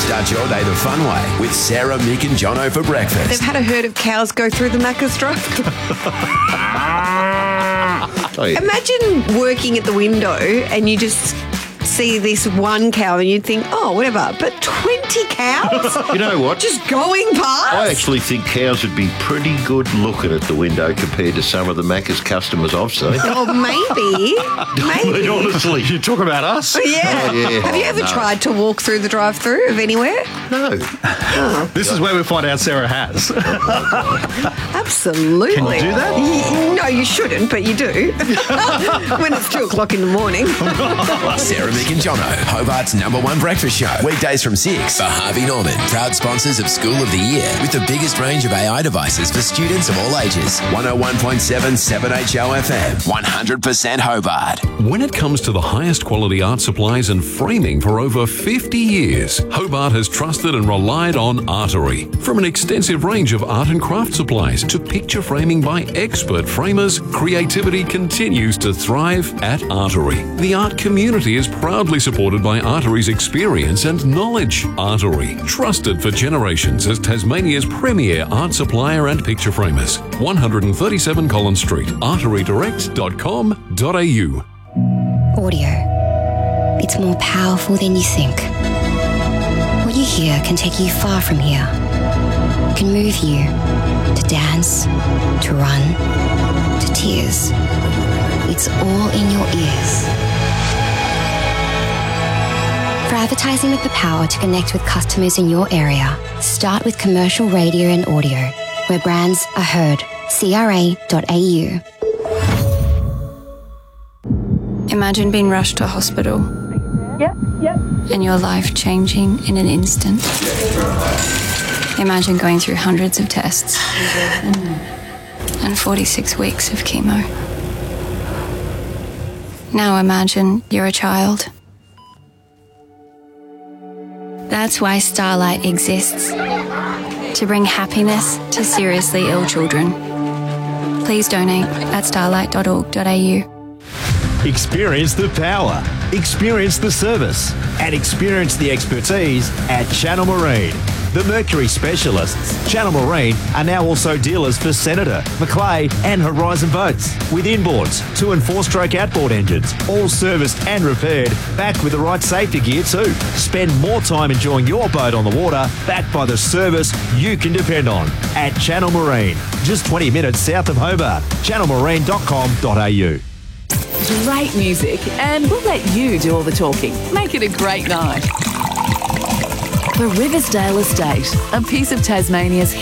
Start your day the fun way with Sarah, Mick and Jono for breakfast. They've had a herd of cows go through the Macca's drive-thru. Imagine working at the window and you just see this one cow and you'd think, oh, whatever, but 20 cows? You know what? Just going past? I actually think cows would be pretty good looking at the window compared to some of the Macca's customers I've seen. Oh, maybe. I mean, honestly. You talk about us? Yeah. Oh, yeah. Have you ever tried to walk through the drive-thru of anywhere? No. This is where we find out Sarah has. Absolutely. Can you do that? No, you shouldn't, but you do. When it's 2 o'clock in the morning. Sarah, Mick and Jono, Hobart's #1 breakfast show. Weekdays from 6 for Harvey Norman, proud sponsors of School of the Year with the biggest range of AI devices for students of all ages. 101.7 7HO FM, 100% Hobart. When it comes to the highest quality art supplies and framing for over 50 years, Hobart has trusted and relied on Artery. From an extensive range of art and craft supplies to picture framing by expert framers, creativity continues to thrive at Artery. The art community is proudly supported by Artery's experience and knowledge. Artery, trusted for generations as Tasmania's premier art supplier and picture framers. 137 Collins Street, arterydirect.com.au. Audio. It's more powerful than you think. What you hear can take you far from here. It can move you to dance, to run, to tears. It's all in your ears. For advertising with the power to connect with customers in your area, start with commercial radio and audio, where brands are heard. CRA.au. Imagine being rushed to hospital. Yep. And your life changing in an instant. Imagine going through hundreds of tests and 46 weeks of chemo. Now imagine you're a child. That's why Starlight exists. To bring happiness to seriously ill children. Please donate at starlight.org.au. Experience the power, experience the service, and experience the expertise at Channel Marine. The Mercury specialists, Channel Marine, are now also dealers for Senator, Macleay and Horizon boats. With inboards, 2 and 4-stroke outboard engines, all serviced and repaired, backed with the right safety gear too. Spend more time enjoying your boat on the water, backed by the service you can depend on. At Channel Marine, just 20 minutes south of Hobart. channelmarine.com.au. Great music, and we'll let you do all the talking. Make it a great night. The Riversdale Estate, a piece of Tasmania's